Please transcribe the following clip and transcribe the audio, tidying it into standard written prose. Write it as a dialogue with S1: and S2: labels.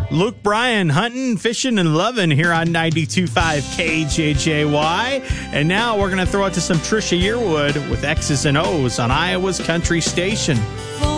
S1: Luke Bryan, hunting, fishing, and loving here on 92.5 KJJY. And now we're going to throw it to some Trisha Yearwood with X's and O's on Iowa's Country Station.
S2: For